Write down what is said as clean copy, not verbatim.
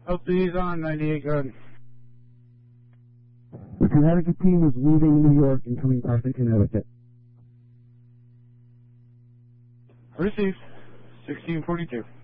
LC's on 98, good. The Connecticut team is leaving New York and coming back to Connecticut. Received. 1642.